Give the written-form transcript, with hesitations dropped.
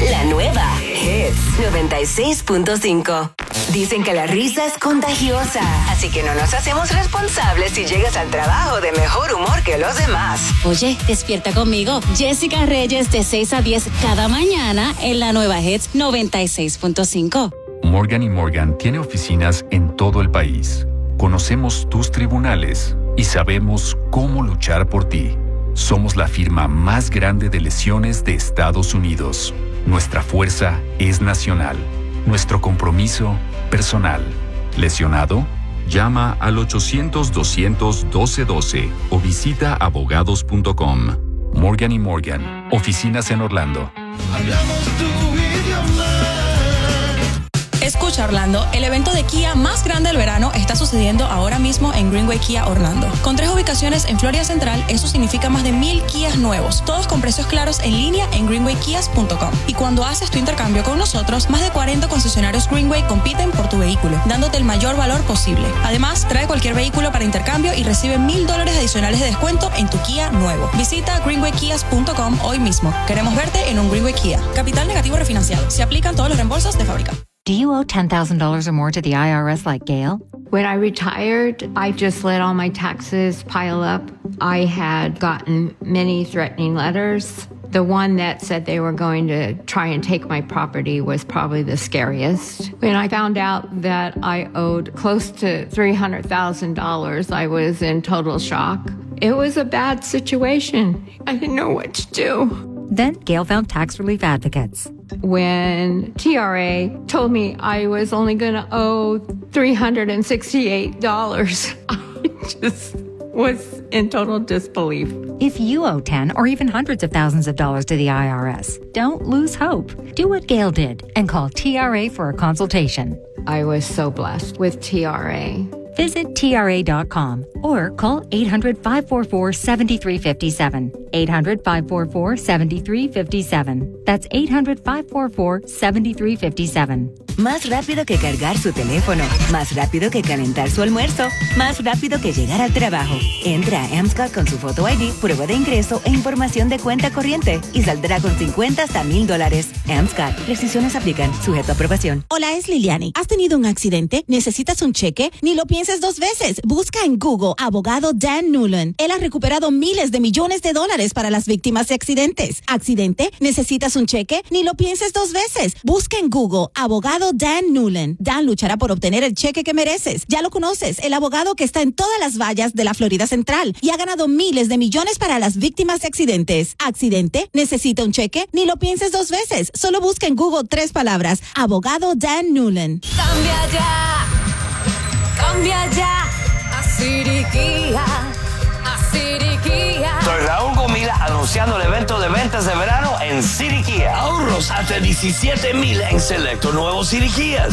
La nueva Hits 96.5. Dicen que la risa es contagiosa, así que no nos hacemos responsables si llegas al trabajo de mejor humor que los demás. Oye, despierta conmigo. Jessica Reyes de 6 a 10 cada mañana en la nueva Hits 96.5. Morgan & Morgan tiene oficinas en todo el país. Conocemos tus tribunales y sabemos cómo luchar por ti. Somos la firma más grande de lesiones de Estados Unidos. Nuestra fuerza es nacional. Nuestro compromiso, personal. ¿Lesionado? Llama al 800-200-1212 o visita abogados.com. Morgan & Morgan. Oficinas en Orlando. Hablamos tu idioma. Escucha, Orlando, el evento de Kia más grande del verano está sucediendo ahora mismo en Greenway Kia Orlando. Con 3 ubicaciones en Florida Central, eso significa más de 1,000 Kias nuevos, todos con precios claros en línea en greenwaykias.com. Y cuando haces tu intercambio con nosotros, más de 40 concesionarios Greenway compiten por tu vehículo, dándote el mayor valor posible. Además, trae cualquier vehículo para intercambio y recibe $1,000 adicionales de descuento en tu Kia nuevo. Visita greenwaykias.com hoy mismo. Queremos verte en un Greenway Kia. Capital negativo refinanciado. Se aplican todos los reembolsos de fábrica. Do you owe $10,000 or more to the IRS like Gail? When I retired, I just let all my taxes pile up. I had gotten many threatening letters. The one that said they were going to try and take my property was probably the scariest. When I found out that I owed close to $300,000, I was in total shock. It was a bad situation. I didn't know what to do. Then Gail found tax relief advocates. When TRA told me I was only going to owe $368, I just was in total disbelief. If you owe 10 or even hundreds of thousands of dollars to the IRS, don't lose hope. Do what Gail did and call TRA for a consultation. I was so blessed with TRA. Visit TRA.com or call 800-544-7357. 800-544-7357. That's 800-544-7357. Más rápido que cargar su teléfono, más rápido que calentar su almuerzo, más rápido que llegar al trabajo. Entra a Amscot con su Photo ID, prueba de ingreso e información de cuenta corriente y saldrá con $50 hasta $1,000. Amscot. Restricciones aplican. Sujeto a aprobación. Hola, es Liliani. ¿Has tenido un accidente? ¿Necesitas un cheque? Ni lo pienses 2 veces. Busca en Google abogado Dan Newland. Él ha recuperado miles de millones de dólares para las víctimas de accidentes. ¿Accidente? ¿Necesitas un cheque? Ni lo pienses 2 veces. Busca en Google abogado Dan Newland. Dan luchará por obtener el cheque que mereces. Ya lo conoces, el abogado que está en todas las vallas de la Florida Central y ha ganado miles de millones para las víctimas de accidentes. ¿Accidente? ¿Necesita un cheque? Ni lo pienses 2 veces. Solo busca en Google 3 palabras. Abogado Dan Newland. Cambia ya. Cambia ya. A City Kia. A City Kia. Soy Raúl Gomila anunciando el evento de ventas de verano en City Kia. Ahorros hasta $17,000 en selecto nuevos City Kias.